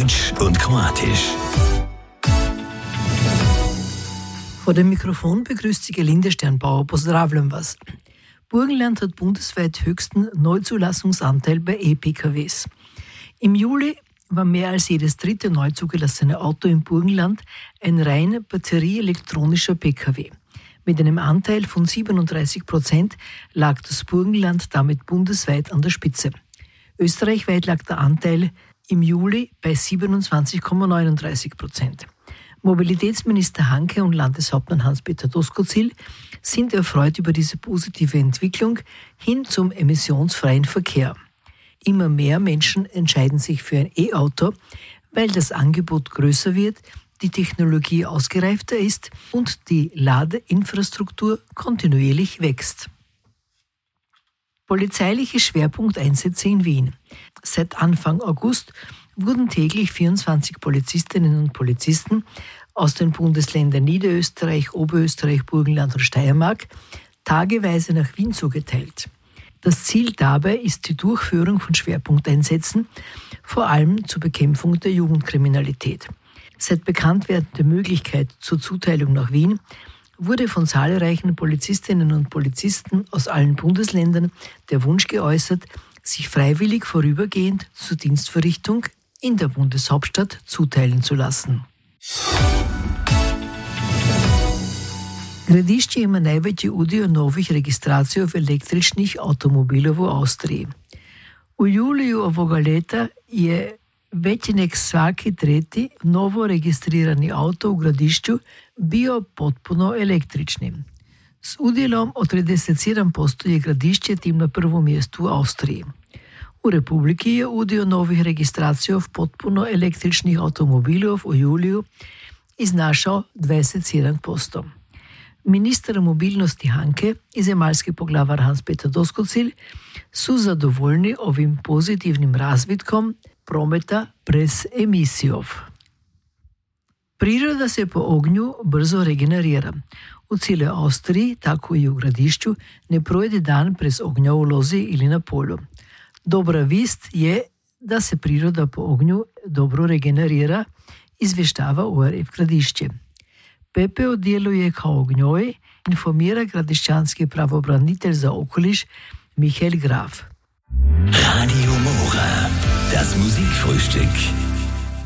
Deutsch und Kroatisch. Vor dem Mikrofon begrüßt Sie Gelinde Sternbauer. Pozdravljam vas. Burgenland hat bundesweit höchsten Neuzulassungsanteil bei E-PKWs. Im Juli war mehr als jedes dritte neu zugelassene Auto im Burgenland ein rein batterieelektronischer PKW. Mit einem Anteil von 37% lag das Burgenland damit bundesweit an der Spitze. Österreichweit lag der Anteil im Juli bei 27,39%. Mobilitätsminister Hanke und Landeshauptmann Hans-Peter Doskozil sind erfreut über diese positive Entwicklung hin zum emissionsfreien Verkehr. Immer mehr Menschen entscheiden sich für ein E-Auto, weil das Angebot größer wird, die Technologie ausgereifter ist und die Ladeinfrastruktur kontinuierlich wächst. Polizeiliche Schwerpunkteinsätze in Wien. Seit Anfang August wurden täglich 24 Polizistinnen und Polizisten aus den Bundesländern Niederösterreich, Oberösterreich, Burgenland und Steiermark tageweise nach Wien zugeteilt. Das Ziel dabei ist die Durchführung von Schwerpunkteinsätzen, vor allem zur Bekämpfung der Jugendkriminalität. Seit Bekanntwerden der Möglichkeit zur Zuteilung nach Wien wurde von zahlreichen Polizistinnen und Polizisten aus allen Bundesländern der Wunsch geäußert, sich freiwillig vorübergehend zur Dienstverrichtung in der Bundeshauptstadt zuteilen zu lassen. Gradišće ima najveći udio novih registracija električnih automobila u Austriji. U juliju ovoga leta je veći nek svaki tretji novo registrirani auto u Gradišću bio potpuno električni. S udjelom od 37% je Gradišće tim na prvom mjestu u Austriji. U Republiki je udio novih registracija potpuno električnih automobilov u juliju iznašao 27%. Minister mobilnosti Hanke i zemaljski poglavar Hans-Peter Doskozil su zadovoljni ovim pozitivnim razvitkom prometa brez emisijov. Priroda se po ognju brzo regenerira. U cijeloj Austriji, tako i u Gradišću, ne projde dan brez ognja u lozi ili na polju. Dobra vest je, da se priroda po ognju dobro regenerira, izvještava ORF Gradišće. Pepeo djeluje kao ognjoj, informira gradišćanski pravobranitelj za okoliš Michael Graf. Radio Mora, das Musikfrühstück.